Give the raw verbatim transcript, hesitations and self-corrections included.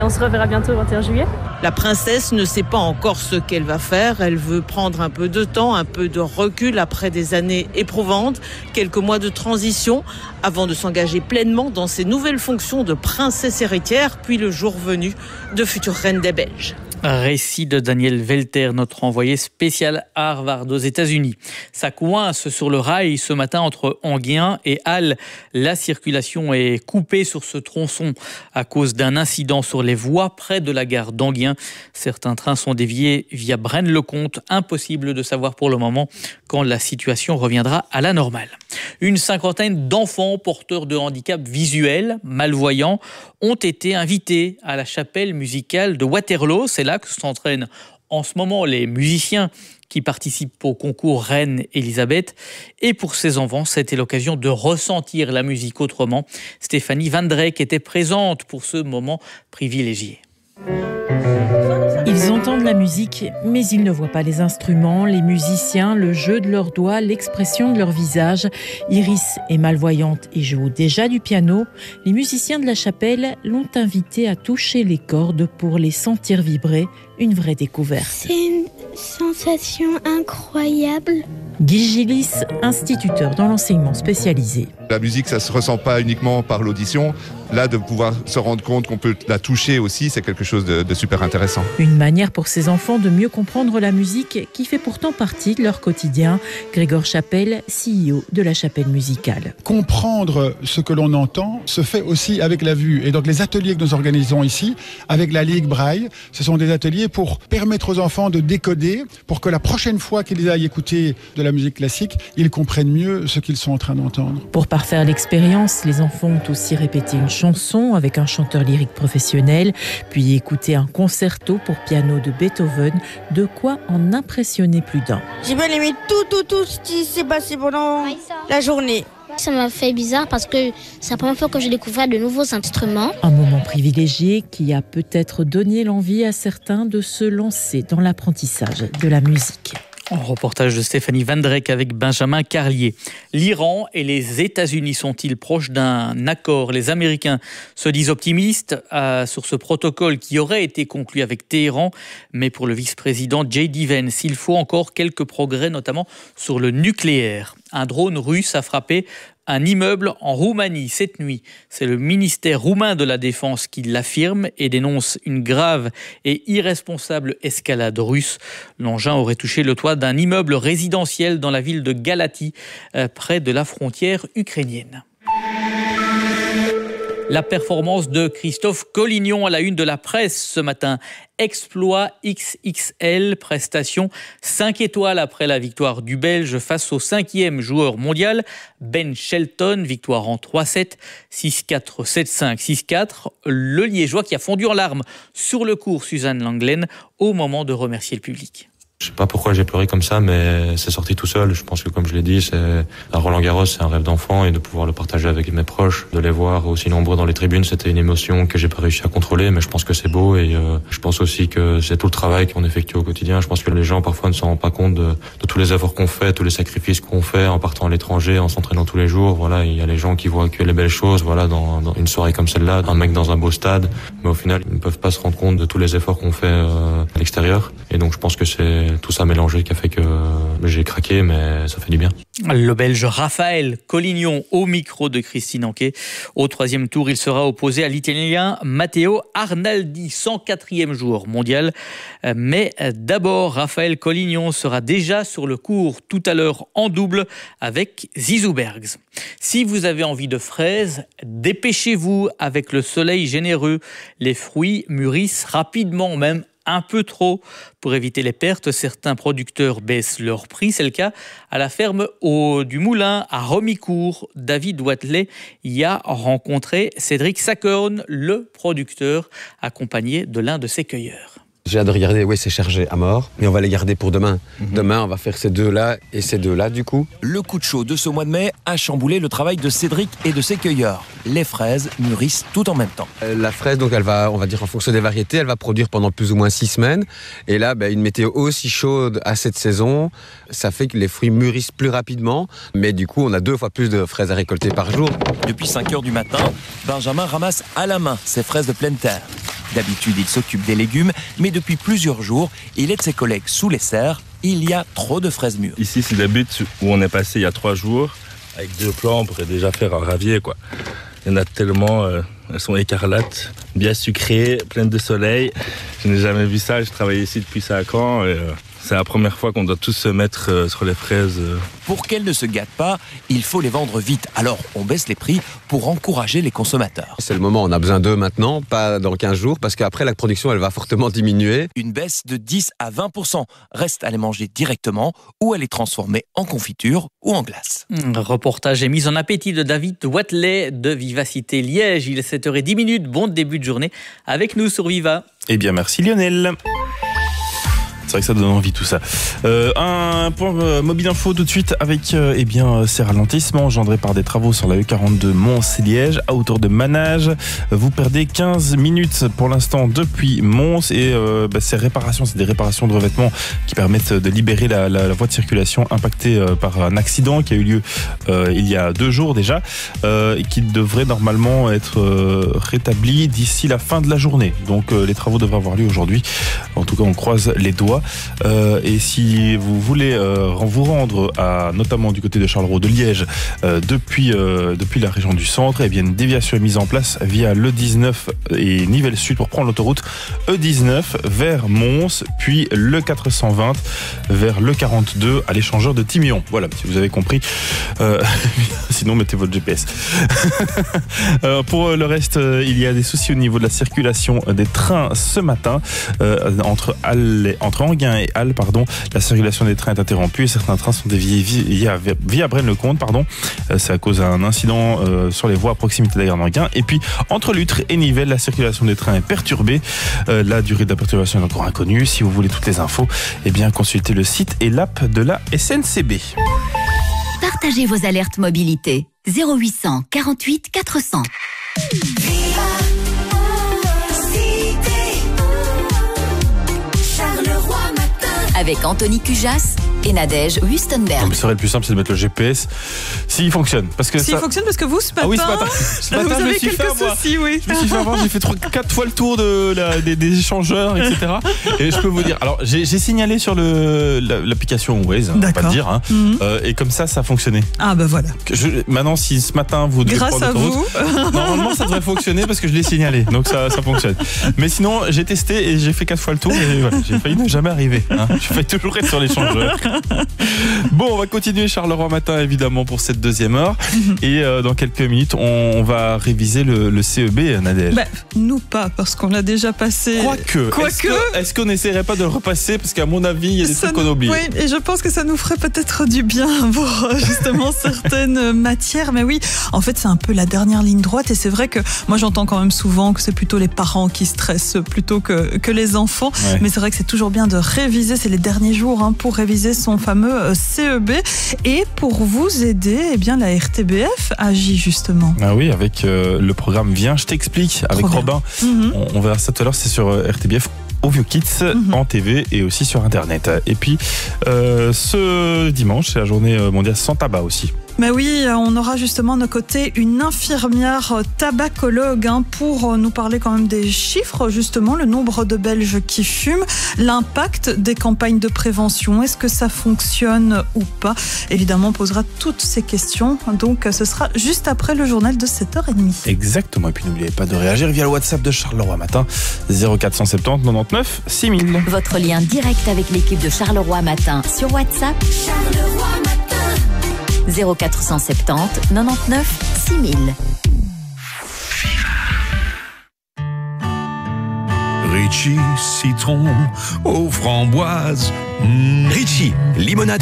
On se reverra bientôt le vingt et un juillet. La princesse ne sait pas encore ce qu'elle va faire. Elle veut prendre un peu de temps, un peu de recul après des années éprouvantes, quelques mois de transition avant de s'engager pleinement dans ses nouvelles fonctions de princesse héritière, puis le jour venu de future reine des Belges. Récit de Daniel Welter, notre envoyé spécial à Harvard aux États-Unis. Ça coince sur le rail ce matin entre Enghien et Halle. La circulation est coupée sur ce tronçon à cause d'un incident sur les voies près de la gare d'Enghien. Certains trains sont déviés via Braine-le-Comte. Impossible de savoir pour le moment quand la situation reviendra à la normale. Une cinquantaine d'enfants porteurs de handicap visuel, malvoyants, ont été invités à la chapelle musicale de Waterloo. C'est là que s'entraînent en ce moment les musiciens qui participent au concours Reine Elisabeth. Et pour ces enfants, c'était l'occasion de ressentir la musique autrement. Stéphanie Van Dreyck était présente pour ce moment privilégié. Ils entendent la musique, mais ils ne voient pas les instruments, les musiciens, le jeu de leurs doigts, l'expression de leur visage. Iris est malvoyante et joue déjà du piano. Les musiciens de la chapelle l'ont invitée à toucher les cordes pour les sentir vibrer. Une vraie découverte. C'est une sensation incroyable. Guy Gillis, instituteur dans l'enseignement spécialisé. La musique, ça ne se ressent pas uniquement par l'audition. Là, de pouvoir se rendre compte qu'on peut la toucher aussi, c'est quelque chose de, de super intéressant. Une manière pour ces enfants de mieux comprendre la musique qui fait pourtant partie de leur quotidien. Grégoire Chapelle, C E O de la chapelle musicale. Comprendre ce que l'on entend se fait aussi avec la vue. Et donc les ateliers que nous organisons ici, avec la Ligue Braille, ce sont des ateliers pour permettre aux enfants de décoder, pour que la prochaine fois qu'ils aillent écouter de la musique classique, ils comprennent mieux ce qu'ils sont en train d'entendre. Pour parfaire l'expérience, les enfants ont aussi répété une chanson avec un chanteur lyrique professionnel, puis écouté un concerto pour piano de Beethoven, de quoi en impressionner plus d'un. J'ai bien aimé tout, tout, tout ce qui s'est passé pendant la journée. Ça m'a fait bizarre parce que c'est la première fois que j'ai découvert de nouveaux instruments. Un moment privilégié qui a peut-être donné l'envie à certains de se lancer dans l'apprentissage de la musique. Un reportage de Stéphanie Van Dreyck avec Benjamin Carlier. L'Iran et les États-Unis sont-ils proches d'un accord ? Les Américains se disent optimistes euh, sur ce protocole qui aurait été conclu avec Téhéran. Mais pour le vice-président J D Vance, il faut encore quelques progrès, notamment sur le nucléaire. Un drone russe a frappé un immeuble en Roumanie cette nuit. C'est le ministère roumain de la Défense qui l'affirme et dénonce une grave et irresponsable escalade russe. L'engin aurait touché le toit d'un immeuble résidentiel dans la ville de Galatie, près de la frontière ukrainienne. La performance de Christophe Collignon à la une de la presse ce matin. Exploit X X L, prestation cinq étoiles après la victoire du Belge face au cinquième joueur mondial, Ben Shelton. Victoire en trois sept, six quatre, sept cinq, six quatre. Le Liégeois qui a fondu en larmes sur le court Suzanne Langlaine au moment de remercier le public. Je sais pas pourquoi j'ai pleuré comme ça, mais c'est sorti tout seul. Je pense que, comme je l'ai dit, c'est à Roland-Garros, c'est un rêve d'enfant, et de pouvoir le partager avec mes proches, de les voir aussi nombreux dans les tribunes, c'était une émotion que j'ai pas réussi à contrôler, mais je pense que c'est beau, et euh, je pense aussi que c'est tout le travail qu'on effectue au quotidien. Je pense que les gens parfois ne se rendent pas compte de, de tous les efforts qu'on fait, tous les sacrifices qu'on fait en partant à l'étranger, en s'entraînant tous les jours. Voilà, il y a les gens qui voient que les belles choses, voilà, dans, dans une soirée comme celle-là, un mec dans un beau stade, mais au final, ils ne peuvent pas se rendre compte de tous les efforts qu'on fait euh, à l'extérieur. Et donc, je pense que c'est tout ça mélangé qui a fait que j'ai craqué, mais ça fait du bien. Le Belge Raphaël Collignon au micro de Christine Anquet. Au troisième tour, il sera opposé à l'Italien Matteo Arnaldi, cent quatrième joueur mondial. Mais d'abord, Raphaël Collignon sera déjà sur le court tout à l'heure en double avec Zizou Bergs. Si vous avez envie de fraises, dépêchez-vous avec le soleil généreux. Les fruits mûrissent rapidement, même un peu trop. Pour éviter les pertes, certains producteurs baissent leur prix. C'est le cas à la ferme au, du Moulin à Romicourt. David Watley y a rencontré Cédric Sacorne, le producteur, accompagné de l'un de ses cueilleurs. J'ai hâte de regarder, oui, c'est chargé à mort, mais on va les garder pour demain. Mmh. Demain, on va faire ces deux-là et ces deux-là, du coup. Le coup de chaud de ce mois de mai a chamboulé le travail de Cédric et de ses cueilleurs. Les fraises mûrissent tout en même temps. Euh, la fraise, donc, elle va, on va dire, en fonction des variétés, elle va produire pendant plus ou moins six semaines. Et là, ben, une météo aussi chaude à cette saison, ça fait que les fruits mûrissent plus rapidement. Mais du coup, on a deux fois plus de fraises à récolter par jour. Depuis cinq heures du matin, Benjamin ramasse à la main ses fraises de pleine terre. D'habitude, il s'occupe des légumes, mais depuis plusieurs jours, il aide ses collègues sous les serres. Il y a trop de fraises mûres. Ici, c'est des buttes où on est passé il y a trois jours. Avec deux plants, on pourrait déjà faire un ravier, quoi. Il y en a tellement, euh, elles sont écarlates, bien sucrées, pleines de soleil. Je n'ai jamais vu ça, je travaille ici depuis cinq ans. Et, euh, c'est la première fois qu'on doit tous se mettre euh, sur les fraises. Euh. Pour qu'elles ne se gâtent pas, il faut les vendre vite. Alors, on baisse les prix pour encourager les consommateurs. C'est le moment, on a besoin d'eux maintenant, pas dans quinze jours, parce qu'après, la production, elle va fortement diminuer. Une baisse de dix à vingt pour cent. Reste à les manger directement ou à les transformer en confiture ou en glace. Mmh, reportage et mise en appétit de David Watley de Vivacité Liège. Il est sept heures dix. Bon début de journée avec nous sur Viva. Eh bien, merci Lionel. C'est vrai que ça donne envie tout ça. Euh, un point euh, mobile info tout de suite avec euh, eh bien, ces ralentissements engendrés par des travaux sur la E quarante-deux Mons-Liège à hauteur de Manage. Vous perdez quinze minutes pour l'instant depuis Mons et euh, bah, ces réparations, c'est des réparations de revêtements qui permettent de libérer la, la, la voie de circulation impactée euh, par un accident qui a eu lieu euh, il y a deux jours déjà euh, et qui devrait normalement être euh, rétabli d'ici la fin de la journée. Donc euh, les travaux devraient avoir lieu aujourd'hui. En tout cas, on croise les doigts. Euh, et si vous voulez euh, vous rendre à, notamment du côté de Charleroi de Liège euh, depuis, euh, depuis la région du centre, eh bien une déviation est mise en place via l'E dix-neuf et Nivelles Sud pour prendre l'autoroute E dix-neuf vers Mons, puis le quatre cent vingt vers le quarante-deux à l'échangeur de Timion. Voilà, si vous avez compris. Euh, sinon, mettez votre G P S. euh, pour le reste, euh, il y a des soucis au niveau de la circulation des trains ce matin euh, entre Halle, entre Enghien et Halle, pardon. La circulation des trains est interrompue et certains trains sont déviés via, via, via Braine-le-Comte, pardon. Euh, c'est à cause d'un incident euh, sur les voies à proximité de la gare d'Enghien. Et puis, entre Lutre et Nivelles, la circulation des trains est perturbée. Euh, la durée de la perturbation est encore inconnue. Si vous voulez toutes les infos, eh bien, consultez le site et l'app de la S N C B. Partagez vos alertes mobilité. zéro huit cent quarante-huit quatre cents. Avec Anthony Cujas et Nadège Wustenberg. Ce serait le plus simple, c'est de mettre le G P S s'il fonctionne. Parce que s'il ça... fonctionne, parce que vous, ce matin, ah oui, ce matin, ce matin vous je avez me suis quelques fait avoir. soucis, oui. Je me suis fait avoir, j'ai fait trois, quatre fois le tour de la, des, des échangeurs, et cetera. Et je peux vous dire, alors j'ai, j'ai signalé sur le, la, l'application Waze, on va pas le dire, hein, mm-hmm. euh, et comme ça, ça a fonctionné. Ah ben voilà. Je, maintenant, si ce matin vous devez Grâce prendre l'autoroute, normalement ça devrait fonctionner parce que je l'ai signalé, donc ça, ça fonctionne. Mais sinon, j'ai testé et j'ai fait quatre fois le tour et voilà, j'ai failli ne jamais arriver. Hein. J'ai failli toujours être sur l'échangeur. Bon, on va continuer Charleroi Matin évidemment pour cette deuxième heure et euh, dans quelques minutes on, on va réviser le, le C E B, Nadège. Bah, nous pas parce qu'on l'a déjà passé. Quoique, Quoique. Est-ce, que, est-ce qu'on n'essaierait pas de le repasser parce qu'à mon avis il y a des ça trucs qu'on oublie. Oui, et je pense que ça nous ferait peut-être du bien pour justement certaines matières. Mais oui, en fait c'est un peu la dernière ligne droite et c'est vrai que moi j'entends quand même souvent que c'est plutôt les parents qui stressent plutôt que, que les enfants. Ouais. Mais c'est vrai que c'est toujours bien de réviser, c'est les derniers jours hein, pour réviser son fameux C E B. Et pour vous aider, eh bien, la R T B F agit justement. Ah oui, avec euh, le programme Viens, je t'explique, avec Trop Robin. Mm-hmm. On, on verra ça tout à l'heure, c'est sur euh, R T B F. Au Vieux Kids, mmh. en T V et aussi sur Internet. Et puis, euh, ce dimanche, c'est la journée mondiale sans tabac aussi. Mais oui, on aura justement à nos côtés une infirmière tabacologue hein, pour nous parler quand même des chiffres, justement, le nombre de Belges qui fument, l'impact des campagnes de prévention, est-ce que ça fonctionne ou pas? Évidemment, on posera toutes ces questions, donc ce sera juste après le journal de sept heures trente. Exactement, et puis n'oubliez pas de réagir via le WhatsApp de Charleroi Matin, zéro quatre cent soixante-dix quatre-vingt-neuf six mille. Votre lien direct avec l'équipe de Charleroi Matin sur WhatsApp. Charleroi Matin. zéro quatre cent soixante-dix quatre-vingt-neuf six mille. Ritchie, citron aux framboises. Mmh. Ritchie, limonade